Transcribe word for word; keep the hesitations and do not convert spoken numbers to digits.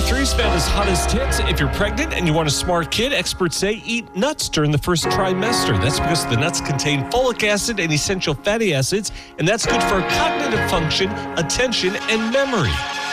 three is about as hot as tits. If you're pregnant and you want a smart kid, experts say eat nuts during the first trimester. That's because the nuts contain folic acid and essential fatty acids, and that's good for cognitive function, attention, and memory.